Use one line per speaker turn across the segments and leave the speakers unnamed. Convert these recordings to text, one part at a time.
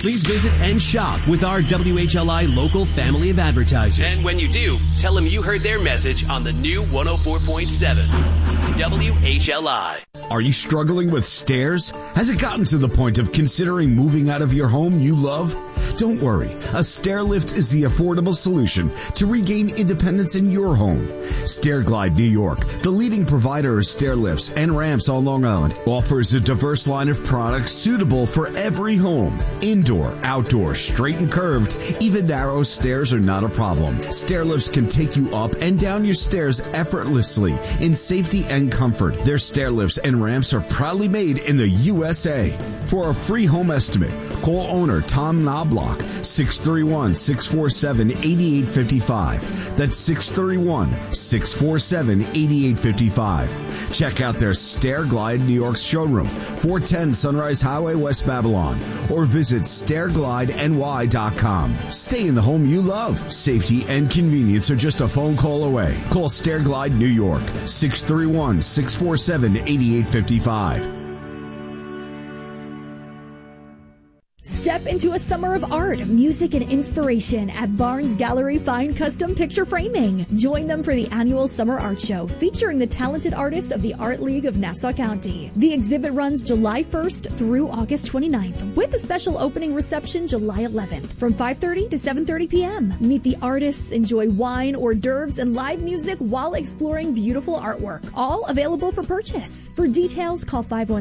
please visit and shop with our WHLI local family of advertisers. And when you do, tell them you heard their message on the new 104.7 WHLI.
Are you struggling with stairs? Has it gotten to the point of considering moving out of your home you love? Don't worry. A stair lift is the affordable solution to regain independence in your home. Stairglide New York, the leading provider of stair lifts and ramps on Long Island, offers a diverse line of products suitable for every home. Indoor, outdoor, straight and curved, even narrow stairs are not a problem. Stair lifts can take you up and down your stairs effortlessly in safety and comfort. Their stair lifts and ramps are proudly made in the USA. For a free home estimate, call owner Tom Knobloch, 631-647-8855. That's 631-647-8855. Check out their Stairglide New York showroom, 410 Sunrise Highway, West Babylon, or visit stairglideny.com. Stay in the home you love. Safety and convenience are just a phone call away. Call Stairglide New York, 631-647-8855.
Step into a summer of art, music, and inspiration at Barnes Gallery Fine Custom Picture Framing. Join them for the annual Summer Art Show featuring the talented artists of the Art League of Nassau County. The exhibit runs July 1st through August 29th with a special opening reception July 11th from 5:30 to 7:30 p.m. Meet the artists, enjoy wine, hors d'oeuvres, and live music while exploring beautiful artwork. All available for purchase. For details, call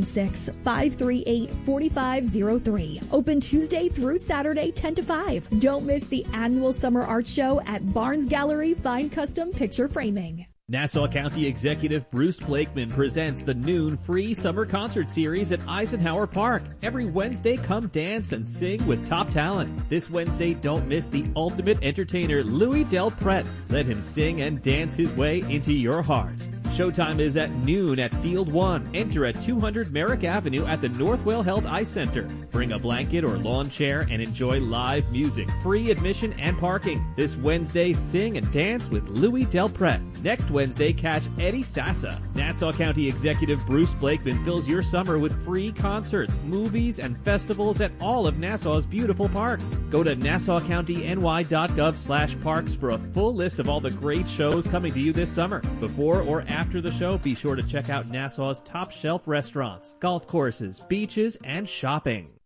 516-538-4503. Open Tuesday through Saturday, 10 to 5. Don't miss the annual Summer Art Show at Barnes Gallery Fine Custom Picture Framing.
Nassau County Executive Bruce Blakeman presents the noon free summer concert series at Eisenhower Park. Every Wednesday, come dance and sing with top talent. This Wednesday, don't miss the ultimate entertainer, Louis Del Pret. Let him sing and dance his way into your heart. Showtime is at noon at Field 1. Enter at 200 Merrick Avenue at the Northwell Health Ice Center. Bring a blanket or lawn chair and enjoy live music, free admission and parking. This Wednesday, sing and dance with Louis Del Pret. Next Wednesday, catch Eddie Sassa. Nassau County Executive Bruce Blakeman fills your summer with free concerts, movies, and festivals at all of Nassau's beautiful parks. Go to nassaucountyny.gov/parks for a full list of all the great shows coming to you this summer. Before or after the show, be sure to check out Nassau's top shelf restaurants, golf courses, beaches, and shopping.